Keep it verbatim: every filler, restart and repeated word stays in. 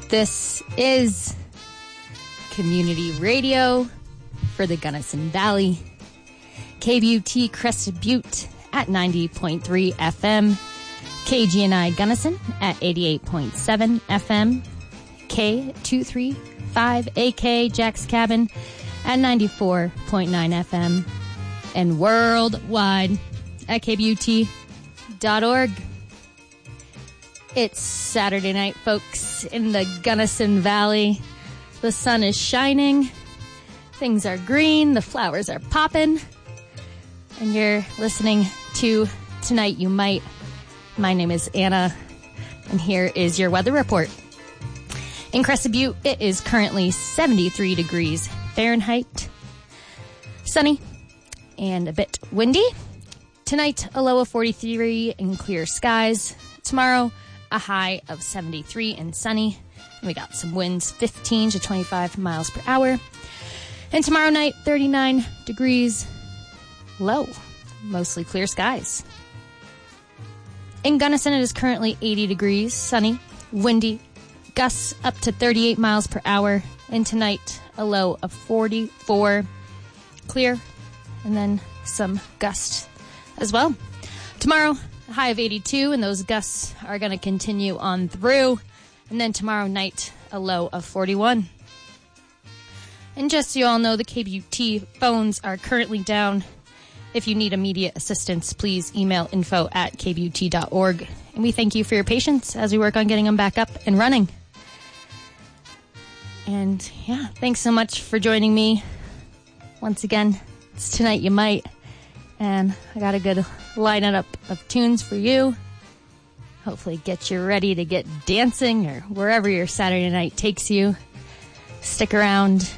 This is community radio for the Gunnison Valley. K B U T Crested Butte at ninety point three F M. K G N I Gunnison at eighty-eight point seven F M. K two thirty-five A K Jack's Cabin at ninety-four point nine F M. And worldwide at K B U T dot org. It's Saturday night, folks, in the Gunnison Valley. The sun is shining. Things are green. The flowers are popping. And you're listening to Tonight You Might. My name is Anna, and here is your weather report. In Crested Butte, it is currently seventy-three degrees Fahrenheit. Sunny and a bit windy. Tonight, a low of forty-three and clear skies. Tomorrow, a high of seventy-three and sunny. And we got some winds, fifteen to twenty-five miles per hour. And tomorrow night, thirty-nine degrees, low, mostly clear skies. In Gunnison, it is currently eighty degrees, sunny, windy, gusts up to thirty-eight miles per hour. And tonight, a low of forty-four, clear, and then some gusts as well. Tomorrow, a high of eighty-two, and those gusts are going to continue on through. And then tomorrow night, a low of forty-one. And just so you all know, the K B U T phones are currently down. If you need immediate assistance, please email info at k b u t dot org. And we thank you for your patience as we work on getting them back up and running. And yeah, thanks so much for joining me. Once again, it's Tonight You Might. And I got a good lineup of tunes for you. Hopefully get you ready to get dancing or wherever your Saturday night takes you. Stick around.